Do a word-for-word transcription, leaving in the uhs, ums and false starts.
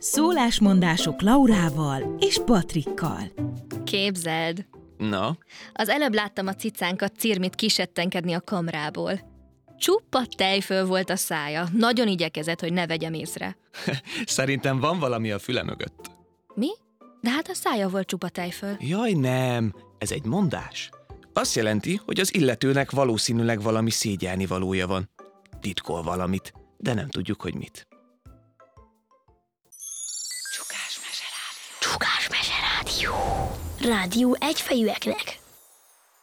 Szólásmondások Laurával és Patrikkal. Képzeld! Na? Az előbb láttam a cicánkat Cirmit kisettenkedni a kamrából. Csupa tejföl volt a szája. Nagyon igyekezett, hogy ne vegyem észre. Szerintem van valami a füle mögött. Mi? De hát a szája volt csupa tejföl. Jaj, nem. Ez egy mondás. Azt jelenti, hogy az illetőnek valószínűleg valami szégyelni valója van. Titkol valamit, de nem tudjuk, hogy mit. Csukás Mese Rádió. Rádió egyfejűeknek.